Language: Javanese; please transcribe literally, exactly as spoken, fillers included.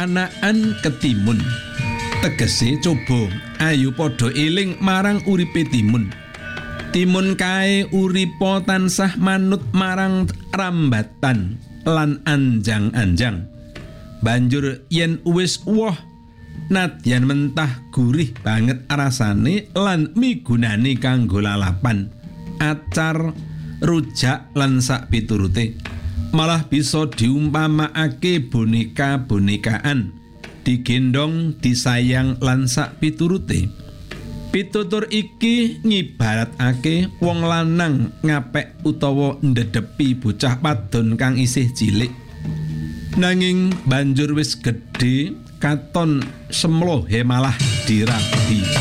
anakan ketimun. Tegese coba ayo padha eling marang uripe timun. Timun kae uripa tansah manut marang rambatan lan anjang-anjang. Banjur yen wis woh nadyan mentah gurih banget rasane lan migunani kanggo lalapan, acar, rujak lan sak piturute. Malah bisa diumpamakake boneka-bonekaan, digendong, disayang lan sak piturute. Pitutur iki ngibaratake wong lanang ngapek utawa ndedepi bocah wadon kang isih cilik. Nanging banjur wis gedhe katon semlohe malah dirabi.